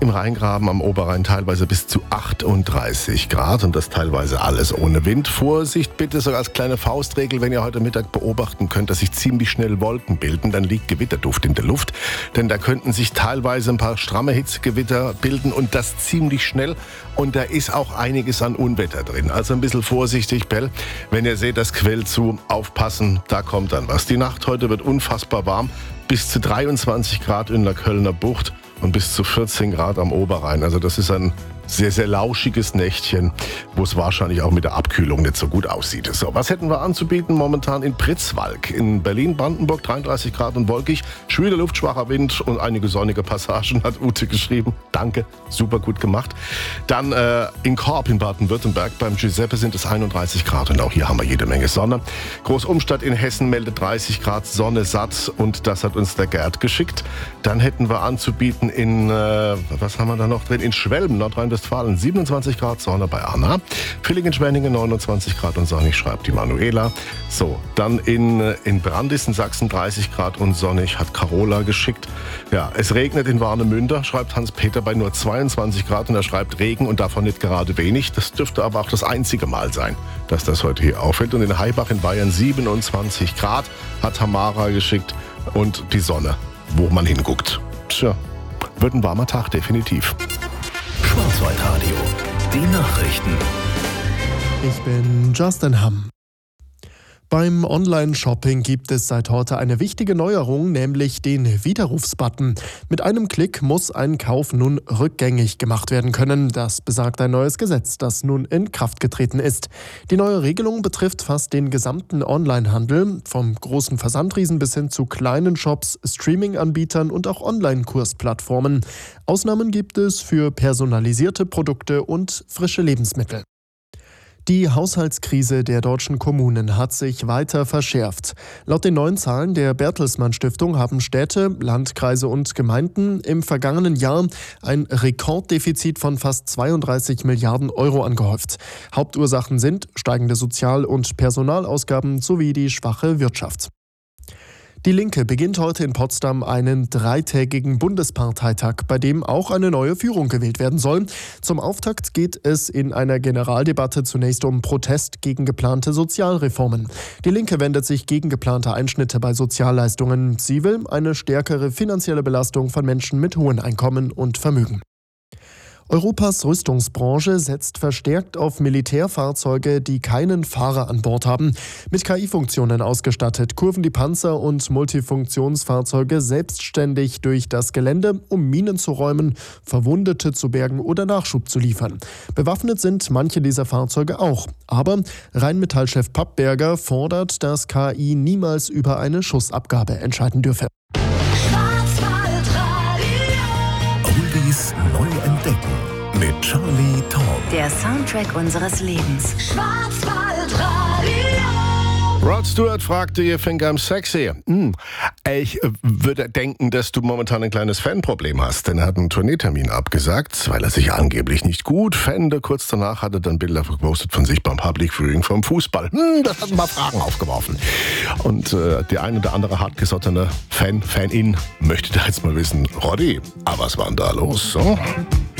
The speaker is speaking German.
im Rheingraben am Oberrhein teilweise bis zu 38 Grad und das teilweise alles ohne Wind. Vorsicht bitte, sogar als kleine Faustregel, wenn ihr heute Mittag beobachten könnt, dass sich ziemlich schnell Wolken bilden, dann liegt Gewitterduft in der Luft, denn da könnten sich teilweise ein paar stramme Hitzegewitter bilden und das ziemlich schnell und da ist auch einiges an Unwetter drin. Also ein bisschen vorsichtig, Bell. Wenn ihr seht, das quillt zu, aufpassen, da kommt dann was. Die Nacht heute wird unfassbar warm, bis zu 23 Grad in der Kölner Bucht und bis zu 14 Grad am Oberrhein. Also das ist ein sehr, sehr lauschiges Nächtchen, wo es wahrscheinlich auch mit der Abkühlung nicht so gut aussieht. So, was hätten wir anzubieten momentan in Pritzwalk? In Berlin-Brandenburg 33 Grad und wolkig, schwüle Luft, schwacher Wind und einige sonnige Passagen, hat Ute geschrieben. Danke, super gut gemacht. Dann in Korb in Baden-Württemberg beim Giuseppe sind es 31 Grad und auch hier haben wir jede Menge Sonne. Großumstadt in Hessen meldet 30 Grad, Sonne satt und das hat uns der Gerd geschickt. Dann hätten wir anzubieten in, was haben wir da noch drin? In Schwelm, Nordrhein-Westfalen, 27 Grad, Sonne bei Anna. Villingen-Schwenningen 29 Grad und sonnig, schreibt die Manuela. So, dann in Brandis in Sachsen 30 Grad und sonnig, hat Carola geschickt. Ja, es regnet in Warnemünde, schreibt Hans-Peter bei nur 22 Grad und er schreibt Regen und davon nicht gerade wenig. Das dürfte aber auch das einzige Mal sein, dass das heute hier auffällt. Und in Haibach in Bayern 27 Grad, hat Tamara geschickt und die Sonne, wo man hinguckt. Tja, wird ein warmer Tag, definitiv. Schwarzwaldradio, die Nachrichten. Ich bin Justin Hamm. Beim Online-Shopping gibt es seit heute eine wichtige Neuerung, nämlich den Widerrufsbutton. Mit einem Klick muss ein Kauf nun rückgängig gemacht werden können. Das besagt ein neues Gesetz, das nun in Kraft getreten ist. Die neue Regelung betrifft fast den gesamten Online-Handel, vom großen Versandriesen bis hin zu kleinen Shops, Streaming-Anbietern und auch Online-Kursplattformen. Ausnahmen gibt es für personalisierte Produkte und frische Lebensmittel. Die Haushaltskrise der deutschen Kommunen hat sich weiter verschärft. Laut den neuen Zahlen der Bertelsmann Stiftung haben Städte, Landkreise und Gemeinden im vergangenen Jahr ein Rekorddefizit von fast 32 Milliarden Euro angehäuft. Hauptursachen sind steigende Sozial- und Personalausgaben sowie die schwache Wirtschaft. Die Linke beginnt heute in Potsdam einen 3-tägigen Bundesparteitag, bei dem auch eine neue Führung gewählt werden soll. Zum Auftakt geht es in einer Generaldebatte zunächst um Protest gegen geplante Sozialreformen. Die Linke wendet sich gegen geplante Einschnitte bei Sozialleistungen. Sie will eine stärkere finanzielle Belastung von Menschen mit hohen Einkommen und Vermögen. Europas Rüstungsbranche setzt verstärkt auf Militärfahrzeuge, die keinen Fahrer an Bord haben. Mit KI-Funktionen ausgestattet kurven die Panzer- und Multifunktionsfahrzeuge selbstständig durch das Gelände, um Minen zu räumen, Verwundete zu bergen oder Nachschub zu liefern. Bewaffnet sind manche dieser Fahrzeuge auch. Aber Rheinmetall-Chef Pappberger fordert, dass KI niemals über eine Schussabgabe entscheiden dürfe. Oldies neu entdecken mit Charlie Tom. Der Soundtrack unseres Lebens. Rod Stewart fragte, you think I'm sexy? Ich würde denken, dass du momentan ein kleines Fanproblem hast, denn er hat einen Tourneetermin abgesagt, weil er sich angeblich nicht gut fände. Kurz danach hat er dann Bilder gepostet von sich beim Public Viewing vom Fußball. Das hat ein paar Fragen aufgeworfen. Und die ein oder andere hartgesottene Fanin möchte da jetzt mal wissen, Roddy, aber was war denn da los? So?